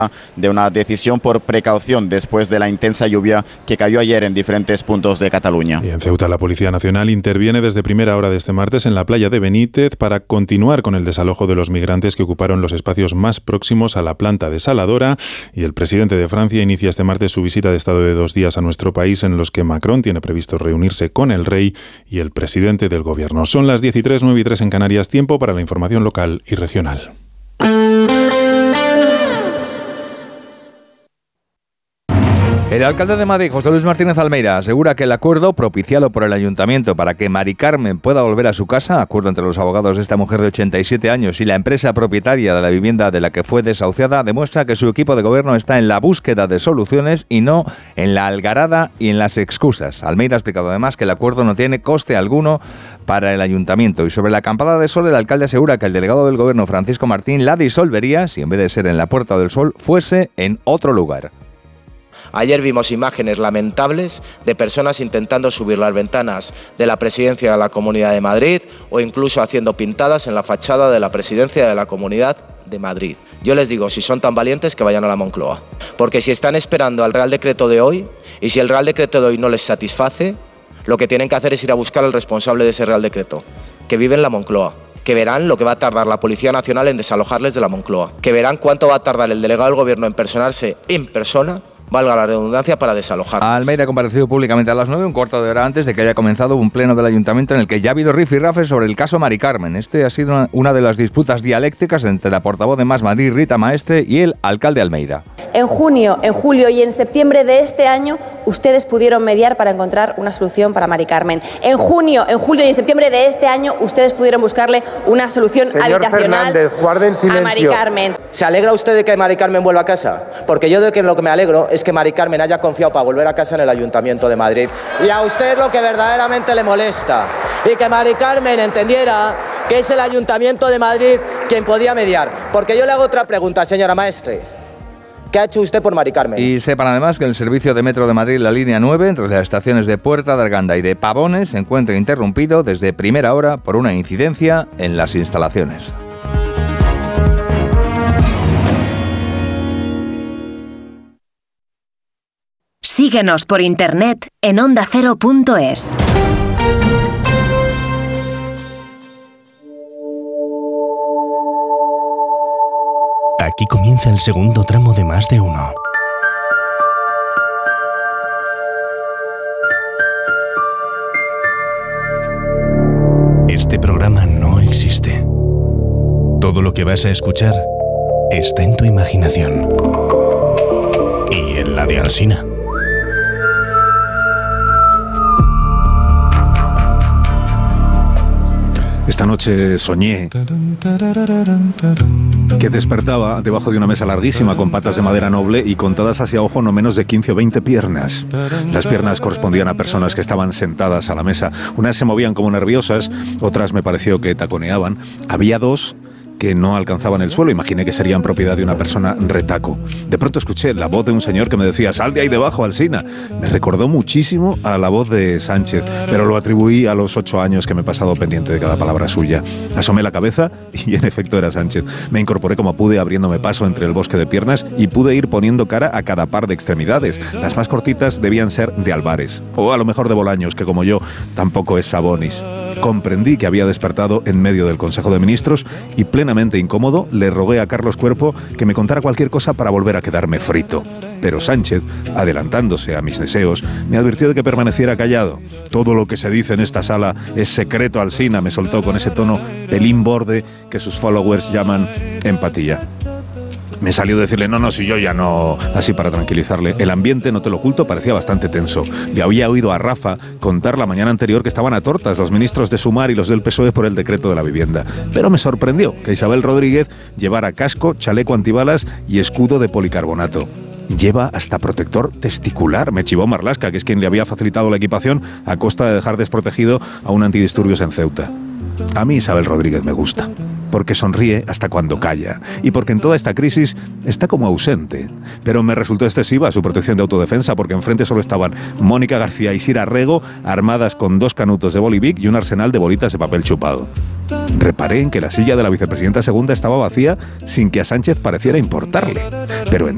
de una decisión por precaución después de la intensa lluvia que cayó ayer en diferentes puntos de Cataluña. Y en Ceuta, la Policía Nacional interviene desde primera hora de este martes en la playa de Benítez para continuar con el desalojo de los migrantes que ocuparon los espacios más próximos a la planta desaladora. Y el presidente de Francia inicia este martes su visita de estado de 2 días a nuestro país, en los que Macron tiene previsto reunirse con el rey y el presidente del gobierno. Son las 10:03, 9:03 en Canarias. Tiempo para la información local y regional. El alcalde de Madrid, José Luis Martínez Almeida, asegura que el acuerdo propiciado por el ayuntamiento para que Mari Carmen pueda volver a su casa, acuerdo entre los abogados de esta mujer de 87 años y la empresa propietaria de la vivienda de la que fue desahuciada, demuestra que su equipo de gobierno está en la búsqueda de soluciones y no en la algarada y en las excusas. Almeida ha explicado además que el acuerdo no tiene coste alguno para el ayuntamiento. Y sobre la acampada de Sol, el alcalde asegura que el delegado del gobierno, Francisco Martín, la disolvería si en vez de ser en la Puerta del Sol fuese en otro lugar. Ayer vimos imágenes lamentables de personas intentando subir las ventanas de la Presidencia de la Comunidad de Madrid o incluso haciendo pintadas en la fachada de la Presidencia de la Comunidad de Madrid. Yo les digo, si son tan valientes, que vayan a la Moncloa. Porque si están esperando al Real Decreto de hoy y si el Real Decreto de hoy no les satisface, lo que tienen que hacer es ir a buscar al responsable de ese Real Decreto, que vive en la Moncloa. Que verán lo que va a tardar la Policía Nacional en desalojarles de la Moncloa. Que verán cuánto va a tardar el delegado del Gobierno en personarse en persona, valga la redundancia, para desalojar. Almeida ha comparecido públicamente a las 9, un cuarto de hora antes de que haya comenzado un pleno del ayuntamiento en el que ya ha habido rifirrafe sobre el caso Mari Carmen. Este ha sido una de las disputas dialécticas entre la portavoz de Más Madrid, Rita Maestre, y el alcalde Almeida. En junio, en julio y en septiembre de este año, ustedes pudieron mediar para encontrar una solución para Mari Carmen. En junio, en julio y en septiembre de este año, ustedes pudieron buscarle una solución habitacional a Mari Carmen. ¿Se alegra usted de que Mari Carmen vuelva a casa? Porque yo de que lo que me alegro es que Mari Carmen haya confiado para volver a casa en el Ayuntamiento de Madrid. Y a usted lo que verdaderamente le molesta. Y que Mari Carmen entendiera que es el Ayuntamiento de Madrid quien podía mediar. Porque yo le hago otra pregunta, señora Maestre. ¿Qué ha hecho usted por Mari Carmen? Y sepan además que el servicio de metro de Madrid, la línea 9, entre las estaciones de Puerta de Arganda y de Pavones, se encuentra interrumpido desde primera hora por una incidencia en las instalaciones. Síguenos por internet en ondacero.es. Aquí comienza el segundo tramo de Más de Uno. Este programa no existe. Todo lo que vas a escuchar está en tu imaginación. Y en la de Alsina. Esta noche soñé que despertaba debajo de una mesa larguísima con patas de madera noble y contadas hacia ojo no menos de 15 o 20 piernas. Las piernas correspondían a personas que estaban sentadas a la mesa. Unas se movían como nerviosas, otras me pareció que taconeaban. Había dos que no alcanzaban el suelo. Imaginé que serían propiedad de una persona retaco. De pronto escuché la voz de un señor que me decía: «Sal de ahí debajo, Alsina». Me recordó muchísimo a la voz de Sánchez, pero lo atribuí a los 8 años que me he pasado pendiente de cada palabra suya. Asomé la cabeza y en efecto era Sánchez. Me incorporé como pude, abriéndome paso entre el bosque de piernas, y pude ir poniendo cara a cada par de extremidades. Las más cortitas debían ser de Álvarez, o a lo mejor de Bolaños, que como yo tampoco es Sabonis. Comprendí que había despertado en medio del Consejo de Ministros y plenamente incómodo le rogué a Carlos Cuerpo que me contara cualquier cosa para volver a quedarme frito. Pero Sánchez, adelantándose a mis deseos, me advirtió de que permaneciera callado. «Todo lo que se dice en esta sala es secreto, Alsina», me soltó con ese tono pelín borde que sus followers llaman empatía. Me salió decirle: no, si yo ya no... Así para tranquilizarle. El ambiente, no te lo oculto, parecía bastante tenso. Le había oído a Rafa contar la mañana anterior que estaban a tortas los ministros de Sumar y los del PSOE por el decreto de la vivienda. Pero me sorprendió que Isabel Rodríguez llevara casco, chaleco antibalas y escudo de policarbonato. Lleva hasta protector testicular, me chivó Marlaska, que es quien le había facilitado la equipación a costa de dejar desprotegido a un antidisturbios en Ceuta. A mí Isabel Rodríguez me gusta, porque sonríe hasta cuando calla y porque en toda esta crisis está como ausente. Pero me resultó excesiva su protección de autodefensa, porque enfrente solo estaban Mónica García y Sira Rego, armadas con 2 canutos de Bolivic y un arsenal de bolitas de papel chupado. Reparé en que la silla de la vicepresidenta segunda estaba vacía sin que a Sánchez pareciera importarle. Pero en